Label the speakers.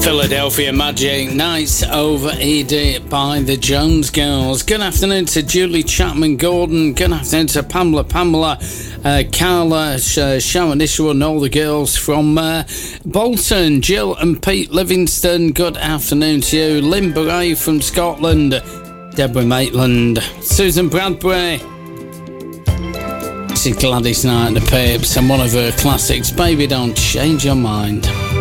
Speaker 1: Philadelphia Magic Nights Over Edie by the Jones Girls. Good afternoon to Julie Chapman Gordon. Good afternoon to Pamela, Carla, Sharon Isherwood and all the girls from Bolton. Jill and Pete Livingston, good afternoon to you. Lynn Bray from Scotland. Deborah Maitland. Susan Bradbury. This is Gladys Knight and the Papes and one of her classics, Baby Don't Change Your Mind.